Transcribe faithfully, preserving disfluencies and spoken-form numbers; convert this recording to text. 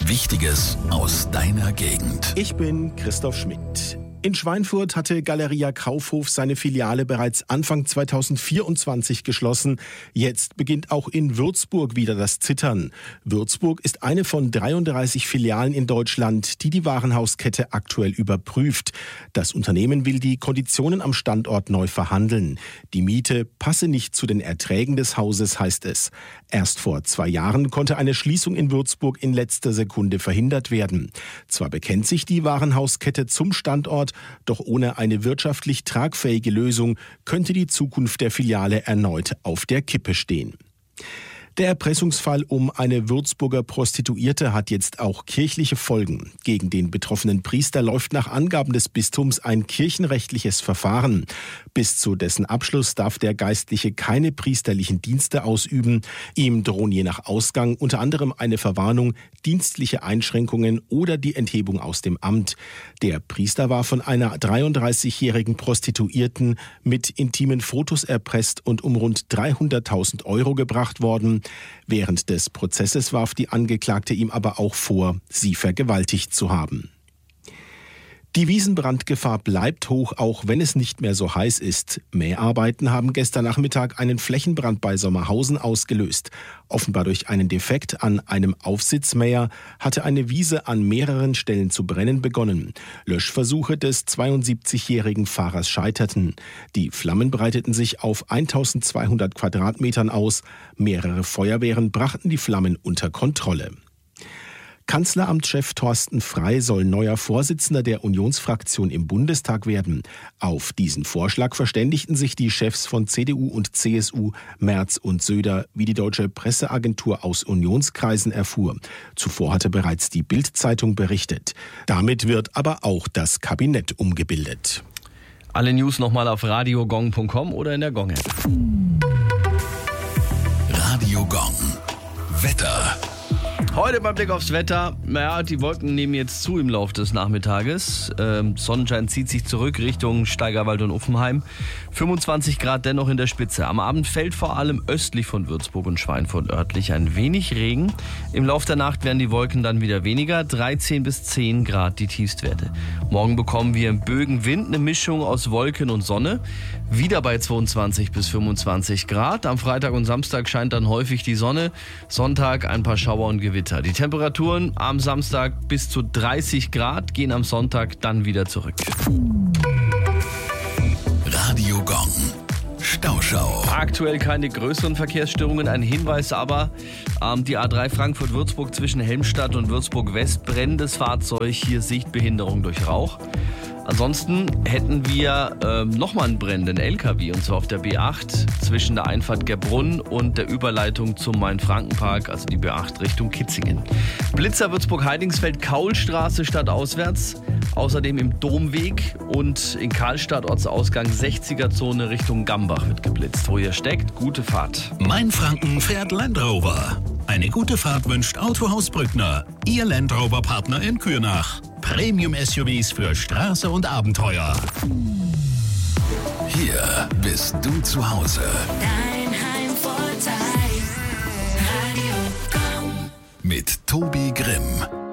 Wichtiges aus deiner Gegend. Ich bin Christoph Schmidt. In Schweinfurt hatte Galeria Kaufhof seine Filiale bereits Anfang zweitausendvierundzwanzig geschlossen. Jetzt beginnt auch in Würzburg wieder das Zittern. Würzburg ist eine von dreiunddreißig Filialen in Deutschland, die die Warenhauskette aktuell überprüft. Das Unternehmen will die Konditionen am Standort neu verhandeln. Die Miete passe nicht zu den Erträgen des Hauses, heißt es. Erst vor zwei Jahren konnte eine Schließung in Würzburg in letzter Sekunde verhindert werden. Zwar bekennt sich die Warenhauskette zum Standort, doch ohne eine wirtschaftlich tragfähige Lösung könnte die Zukunft der Filiale erneut auf der Kippe stehen. Der Erpressungsfall um eine Würzburger Prostituierte hat jetzt auch kirchliche Folgen. Gegen den betroffenen Priester läuft nach Angaben des Bistums ein kirchenrechtliches Verfahren. Bis zu dessen Abschluss darf der Geistliche keine priesterlichen Dienste ausüben. Ihm drohen je nach Ausgang unter anderem eine Verwarnung, dienstliche Einschränkungen oder die Enthebung aus dem Amt. Der Priester war von einer dreiunddreißigjährigen Prostituierten mit intimen Fotos erpresst und um rund dreihunderttausend Euro gebracht worden. Während des Prozesses warf die Angeklagte ihm aber auch vor, sie vergewaltigt zu haben. Die Wiesenbrandgefahr bleibt hoch, auch wenn es nicht mehr so heiß ist. Mäharbeiten haben gestern Nachmittag einen Flächenbrand bei Sommerhausen ausgelöst. Offenbar durch einen Defekt an einem Aufsitzmäher hatte eine Wiese an mehreren Stellen zu brennen begonnen. Löschversuche des zweiundsiebzigjährigen Fahrers scheiterten. Die Flammen breiteten sich auf eintausendzweihundert Quadratmetern aus. Mehrere Feuerwehren brachten die Flammen unter Kontrolle. Kanzleramtschef Thorsten Frey soll neuer Vorsitzender der Unionsfraktion im Bundestag werden. Auf diesen Vorschlag verständigten sich die Chefs von C D U und C S U, Merz und Söder, wie die deutsche Presseagentur aus Unionskreisen erfuhr. Zuvor hatte bereits die Bild-Zeitung berichtet. Damit wird aber auch das Kabinett umgebildet. Alle News nochmal auf radiogong punkt com oder in der Gong-App. Radio Gong. Wetter. Heute beim Blick aufs Wetter, naja, die Wolken nehmen jetzt zu im Laufe des Nachmittages. Ähm, Sonnenschein zieht sich zurück Richtung Steigerwald und Uffenheim. fünfundzwanzig Grad dennoch in der Spitze. Am Abend fällt vor allem östlich von Würzburg und Schweinfurt örtlich ein wenig Regen. Im Laufe der Nacht werden die Wolken dann wieder weniger. dreizehn bis zehn Grad die Tiefstwerte. Morgen bekommen wir im Bögenwind eine Mischung aus Wolken und Sonne. Wieder bei zweiundzwanzig bis fünfundzwanzig Grad. Am Freitag und Samstag scheint dann häufig die Sonne. Sonntag ein paar Schauer und Gewitter. Die Temperaturen am Samstag bis zu dreißig Grad, gehen am Sonntag dann wieder zurück. Radio Gong. Stauschau. Aktuell keine größeren Verkehrsstörungen. Ein Hinweis aber, ähm, die A drei Frankfurt-Würzburg zwischen Helmstadt und Würzburg-West, brennendes Fahrzeug, hier Sichtbehinderung durch Rauch. Ansonsten hätten wir ähm, nochmal einen brennenden L K W, und zwar auf der B acht zwischen der Einfahrt Gerbrunn und der Überleitung zum Main-Franken-Park, also die B acht Richtung Kitzingen. Blitzer Würzburg-Heidingsfeld, Kaulstraße stadtauswärts, außerdem im Domweg und in Karlstadt Ortsausgang sechziger Zone Richtung Gambach wird geblitzt. Wo ihr steckt, gute Fahrt. Mainfranken fährt Land Rover. Eine gute Fahrt wünscht Autohaus Brückner, Ihr Land Rover-Partner in Kürnach. Premium-S U Vs für Straße und Abenteuer. Hier bist du zu Hause. Dein Heimvorteil. Radio Gong. Mit Tobi Grimm.